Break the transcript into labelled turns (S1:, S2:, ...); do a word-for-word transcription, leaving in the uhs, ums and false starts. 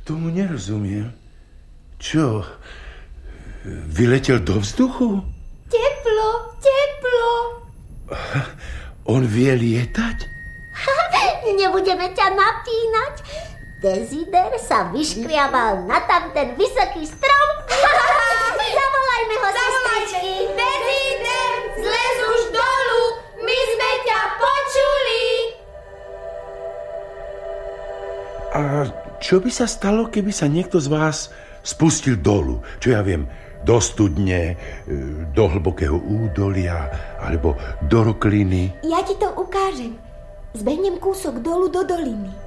S1: Tomu nerozumiem. Čo? Vyletel do vzduchu?
S2: Teplo, teplo.
S1: On vie lietať?
S2: Nebudeme ťa napínať. Desider sa vyškriabal na tamten vysoký strom. Zavolajme ho, sestričky.
S3: Desider, zlez už dolu. My sme ťa počuli.
S1: A čo by sa stalo, keby sa niekto z vás spustil dolu? Čo ja viem, do studne, do hlbokého údolia alebo do rokliny?
S2: Ja ti to ukážem. Zbehnem kúsok dolu do doliny.